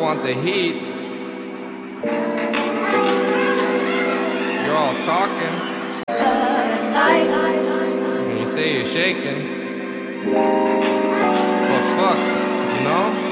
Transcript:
want the heat. You're all talking. And you say you're shaking. But fuck, you know?